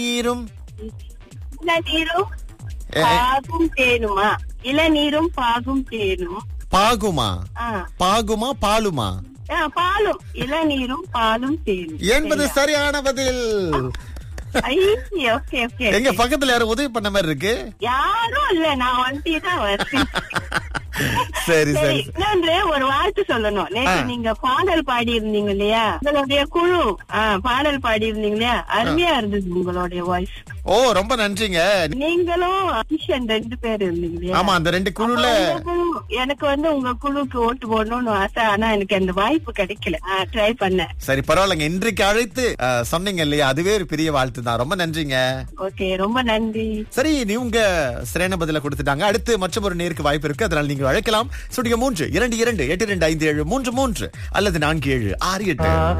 நீரும் இளநீரும் பாகும் தேனுமா? இளநீரும் பாகும் தேனும். பாகுமா? ஆ, பாகுமா பாலுமா பாலும். இளநீரும் பாலும் தேனும் என்பது சரியான பதில். Okay okay. எங்க பக்கத்துல யாரும் உதவி பண்ண மாதிரி இருக்கு? யாரும் இல்ல, நான் வந்துட்டு தான் வரேன். சரி சரி, சரி. இன்னொன்று ஒரு வாழ்த்து சொல்லணும். நேற்று நீங்க பாடல் பாடி இருந்தீங்க இல்லையா, உங்களுடைய குழு பாடல் பாடி இருந்தீங்க இல்லையா, அருமையா இருந்தது உங்களுடைய வாய்ஸ். ஓ, ரொம்ப நன்றிங்க. நீங்களும் கிஷன் 2 பேர் இருந்தீங்க இல்லையா? ஆமா, அந்த 2 குழுல உங்க குழு, எனக்கு உங்க குழுக்கு ஓட்டு போடணும்னு ஆசை. ஆனா எனக்கு அந்த வாய்ப்பு கிடைக்கல. ட்ரை பண்ணேன். சரி, பரவாயில்லைங்க. இன்றைக்கு அழைத்து சொன்னீங்க இல்லையா, அதுவே ஒரு பெரிய வாழ்த்து தான். ரொம்ப நன்றிங்க. ஓகே, ரொம்ப நன்றி. சரி, நீங்க சரியான பதில கொடுத்துட்டாங்க. அடுத்து மற்றொரு நேருக்கு வாய்ப்பு இருக்கு, அதனால நீங்க அழைக்கலாம். 3 2 2 8 2 5 7 3 3 அல்லது 4 7 6 8.